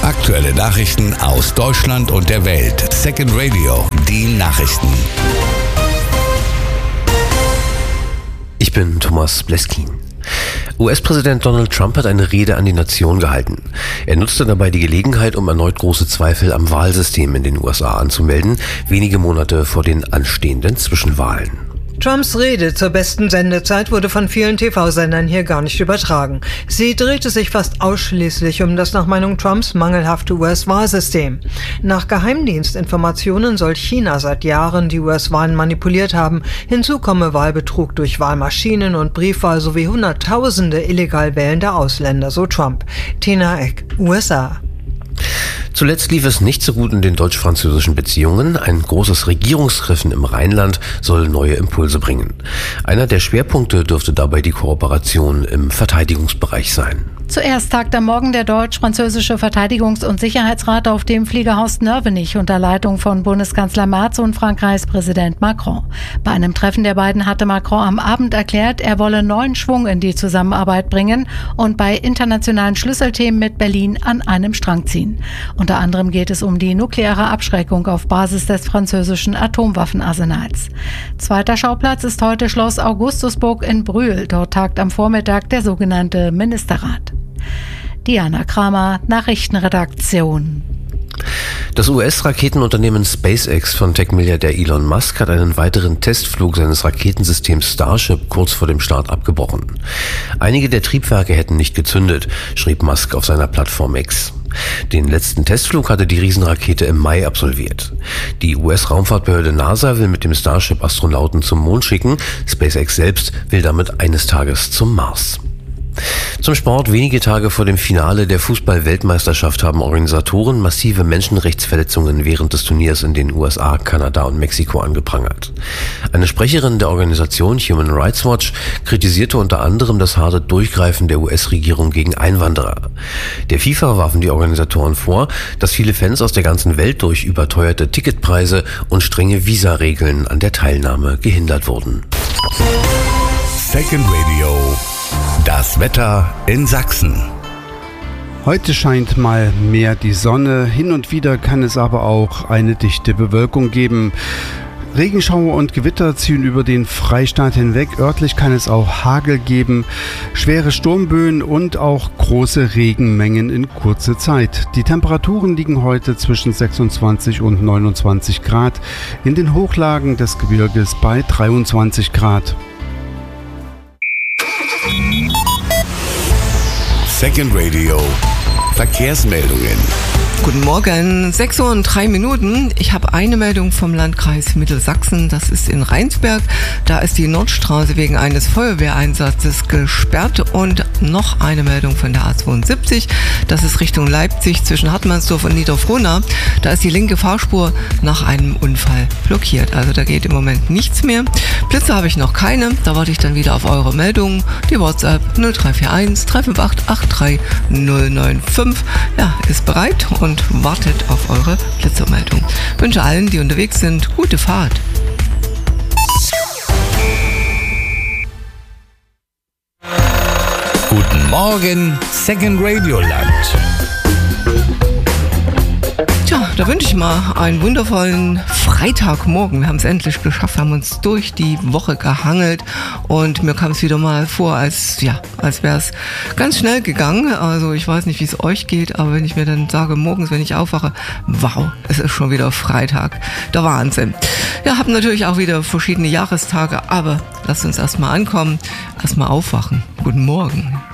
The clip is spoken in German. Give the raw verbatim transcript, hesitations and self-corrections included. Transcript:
Aktuelle Nachrichten aus Deutschland und der Welt. Second Radio, die Nachrichten. Ich bin Thomas Bleskin. U S-Präsident Donald Trump hat eine Rede an die Nation gehalten. Er nutzte dabei die Gelegenheit, um erneut große Zweifel am Wahlsystem in den U S A anzumelden, wenige Monate vor den anstehenden Zwischenwahlen. Trumps Rede zur besten Sendezeit wurde von vielen T V-Sendern hier gar nicht übertragen. Sie drehte sich fast ausschließlich um das nach Meinung Trumps mangelhafte U S-Wahlsystem. Nach Geheimdienstinformationen soll China seit Jahren die U S-Wahlen manipuliert haben. Hinzu komme Wahlbetrug durch Wahlmaschinen und Briefwahl sowie Hunderttausende illegal wählende Ausländer, so Trump. Tina Eck, U S A. Zuletzt lief es nicht so gut in den deutsch-französischen Beziehungen. Ein großes Regierungstreffen im Rheinland soll neue Impulse bringen. Einer der Schwerpunkte dürfte dabei die Kooperation im Verteidigungsbereich sein. Zuerst tagt am Morgen der deutsch-französische Verteidigungs- und Sicherheitsrat auf dem Fliegerhaus Nörvenich unter Leitung von Bundeskanzler Merz und Frankreichs Präsident Macron. Bei einem Treffen der beiden hatte Macron am Abend erklärt, er wolle neuen Schwung in die Zusammenarbeit bringen und bei internationalen Schlüsselthemen mit Berlin an einem Strang ziehen. Unter anderem geht es um die nukleare Abschreckung auf Basis des französischen Atomwaffenarsenals. Zweiter Schauplatz ist heute Schloss Augustusburg in Brühl. Dort tagt am Vormittag der sogenannte Ministerrat. Diana Kramer, Nachrichtenredaktion. Das U S-Raketenunternehmen SpaceX von Tech-Milliardär Elon Musk hat einen weiteren Testflug seines Raketensystems Starship kurz vor dem Start abgebrochen. Einige der Triebwerke hätten nicht gezündet, schrieb Musk auf seiner Plattform X. Den letzten Testflug hatte die Riesenrakete im Mai absolviert. Die U S-Raumfahrtbehörde NASA will mit dem Starship Astronauten zum Mond schicken. SpaceX selbst will damit eines Tages zum Mars. Zum Sport. Wenige Tage vor dem Finale der Fußball-Weltmeisterschaft haben Organisatoren massive Menschenrechtsverletzungen während des Turniers in den U S A, Kanada und Mexiko angeprangert. Eine Sprecherin der Organisation Human Rights Watch kritisierte unter anderem das harte Durchgreifen der U S-Regierung gegen Einwanderer. Der FIFA warfen die Organisatoren vor, dass viele Fans aus der ganzen Welt durch überteuerte Ticketpreise und strenge Visaregeln an der Teilnahme gehindert wurden. Second Radio. Das Wetter in Sachsen. Heute scheint mal mehr die Sonne, hin und wieder kann es aber auch eine dichte Bewölkung geben. Regenschauer und Gewitter ziehen über den Freistaat hinweg. Örtlich kann es auch Hagel geben, schwere Sturmböen und auch große Regenmengen in kurzer Zeit. Die Temperaturen liegen heute zwischen sechsundzwanzig und neunundzwanzig Grad, in den Hochlagen des Gebirges bei dreiundzwanzig Grad. Second Radio. Verkehrsmeldungen. Guten Morgen, sechs Uhr und drei Minuten. Ich habe eine Meldung vom Landkreis Mittelsachsen, das ist in Rheinsberg. Da ist die Nordstraße wegen eines Feuerwehreinsatzes gesperrt und noch eine Meldung von der A zweiundsiebzig. Das ist Richtung Leipzig zwischen Hartmannsdorf und Niederfrohna. Da ist die linke Fahrspur nach einem Unfall blockiert. Also da geht im Moment nichts mehr. Blitze habe ich noch keine. Da warte ich dann wieder auf eure Meldungen. Die WhatsApp null drei vier eins drei fünf acht acht drei null neun fünf. Ja, ist bereit und wartet auf eure Blitzermeldung. Ich wünsche allen, die unterwegs sind, gute Fahrt. Guten Morgen, Second Radio Land. Tja, da wünsche ich mal einen wundervollen Freitagmorgen. Wir haben es endlich geschafft, haben uns durch die Woche gehangelt und mir kam es wieder mal vor, als ja, als wäre es ganz schnell gegangen. Also ich weiß nicht, wie es euch geht, aber wenn ich mir dann sage, morgens, wenn ich aufwache, wow, es ist schon wieder Freitag. Der Wahnsinn. Ja, haben natürlich auch wieder verschiedene Jahrestage, aber lasst uns erstmal ankommen, erstmal aufwachen. Guten Morgen.